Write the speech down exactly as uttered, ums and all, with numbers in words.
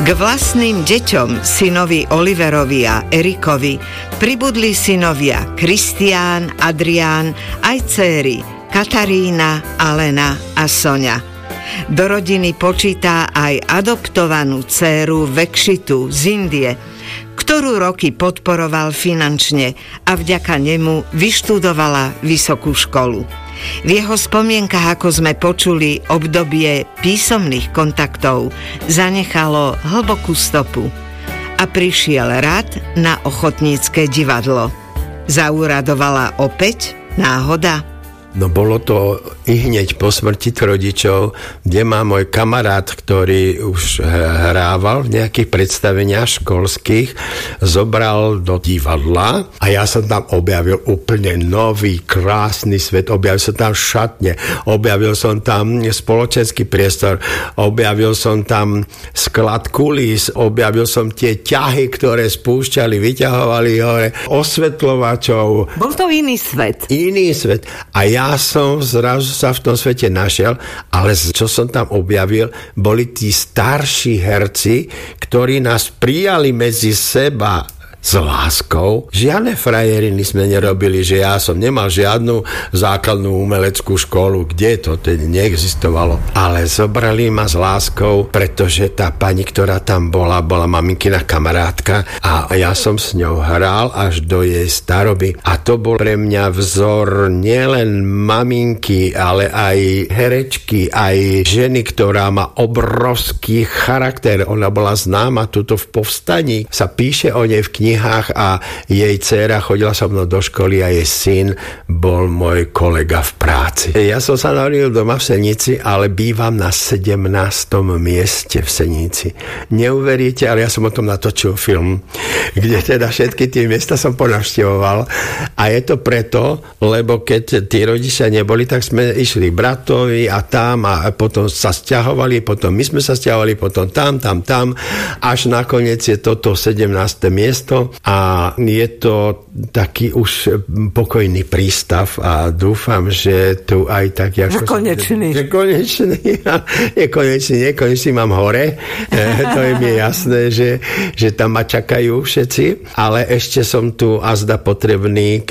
K vlastným deťom, synovi Oliverovi a Erikovi, pribudli synovia Kristián, Adrián, aj céry Katarína, Alena a Soňa. Do rodiny počítá aj adoptovanú dcéru Vekšitu z Indie, ktorú roky podporoval finančne a vďaka nemu vyštudovala vysokú školu. V jeho spomienkach, ako sme počuli, obdobie písomných kontaktov zanechalo hlbokú stopu a prišiel rad na ochotnícke divadlo. Zauradovala opäť náhoda? No bolo to i hneď po smrti rodičov, kde má môj kamarát, ktorý už hrával v nejakých predstaveniach školských, zobral do divadla a ja som tam objavil úplne nový, krásny svet. Objavil som tam šatne, objavil som tam spoločenský priestor, objavil som tam sklad kulís, objavil som tie ťahy, ktoré spúšťali, vyťahovali hore, osvetľovačov. Bol to iný svet. Iný svet. A ja Ja som zrazu sa v tom svete našiel, ale čo som tam objavil, boli tí starší herci, ktorí nás prijali medzi seba s láskou. Žiadne frajeriny sme nerobili, že ja som nemal žiadnu základnú umeleckú školu, kde to tedy neexistovalo. Ale zobrali ma s láskou, pretože tá pani, ktorá tam bola, bola maminkina kamarátka a ja som s ňou hral až do jej staroby. A to bol pre mňa vzor nielen maminky, ale aj herečky, aj ženy, ktorá má obrovský charakter. Ona bola známa tuto v Povstaní. Sa píše o nej v knihe a jej dcéra chodila so mnou do školy a jej syn bol môj kolega v práci. Ja som sa narodil doma v Senici, ale bývam na sedemnástom mieste v Senici. Neuveríte, ale ja som o tom natočil film, kde teda všetky tie miesta som ponavštevoval a je to preto, lebo keď tí rodičia neboli, tak sme išli bratovi a tam a potom sa sťahovali, potom my sme sa sťahovali, potom tam, tam, tam, až nakoniec je toto sedemnáste miesto a je to taký už pokojný prístav a dúfam, že tu aj tak... Že konečný. Že konečný. Nekonečný, nekonečný mám hore. E, to je mi jasné, že, že tam ma čakajú všetci, ale ešte som tu azda potrebný,